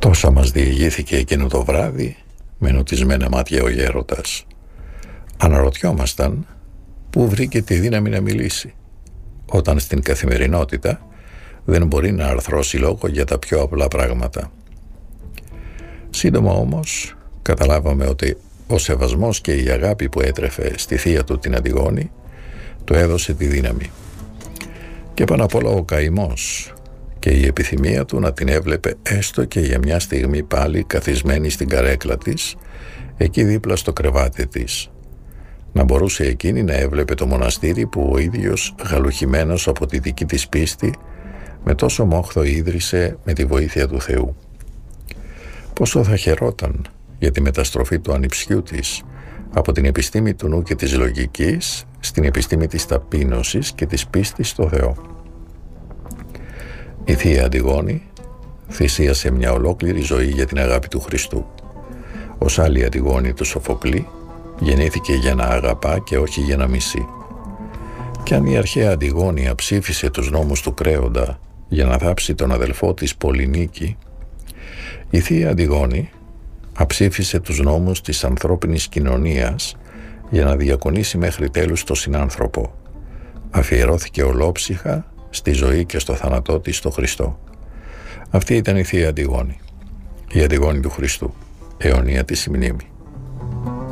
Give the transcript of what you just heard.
Τόσα μας διηγήθηκε εκείνο το βράδυ, με νοτισμένα μάτια ο γέροντας. Αναρωτιόμασταν πού βρήκε τη δύναμη να μιλήσει, όταν στην καθημερινότητα δεν μπορεί να αρθρώσει λόγο για τα πιο απλά πράγματα. Σύντομα όμως καταλάβαμε ότι ο σεβασμός και η αγάπη που έτρεφε στη θεία του την Αντιγόνη του έδωσε τη δύναμη. Και πάνω απ' όλα ο καημός και η επιθυμία του να την έβλεπε έστω και για μια στιγμή πάλι καθισμένη στην καρέκλα της, εκεί δίπλα στο κρεβάτι της. Να μπορούσε εκείνη να έβλεπε το μοναστήρι που ο ίδιος, γαλουχημένος από τη δική της πίστη, με τόσο μόχθο ίδρυσε με τη βοήθεια του Θεού. Πόσο θα χαιρόταν για τη μεταστροφή του ανιψιού της από την επιστήμη του νου και της λογικής στην επιστήμη της ταπείνωσης και της πίστης στο Θεό. Η θεία Αντιγόνη θυσίασε μια ολόκληρη ζωή για την αγάπη του Χριστού. Ως άλλη Αντιγόνη του Σοφοκλή, γεννήθηκε για να αγαπά και όχι για να μισεί. Κι αν η αρχαία Αντιγόνη αψήφισε τους νόμους του Κρέοντα για να θάψει τον αδελφό της Πολυνίκη, η θεία Αντιγόνη αψήφισε τους νόμους της ανθρώπινης κοινωνίας για να διακονήσει μέχρι τέλους τον συνάνθρωπο. Αφιερώθηκε ολόψυχα στη ζωή και στο θάνατό της στο Χριστό. Αυτή ήταν η θεία Αντιγόνη, η Αντιγόνη του Χριστού, αιωνία της η μνήμη.